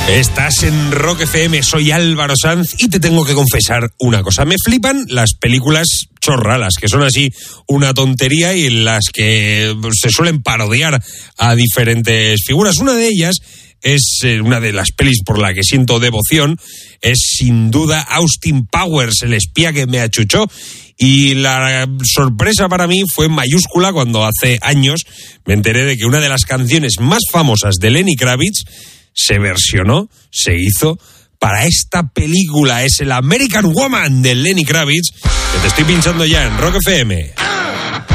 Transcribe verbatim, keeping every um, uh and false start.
Estás en Rock F M, soy Álvaro Sanz y te tengo que confesar una cosa. Me flipan las películas chorralas, que son así una tontería y en las que se suelen parodiar a diferentes figuras. Una de ellas es eh, una de las pelis por la que siento devoción, es sin duda Austin Powers, el espía que me achuchó. Y la sorpresa para mí fue mayúscula cuando hace años me enteré de que una de las canciones más famosas de Lenny Kravitz se versionó, se hizo para esta película. Es el American Woman de Lenny Kravitz, que te estoy pinchando ya en Rock F M.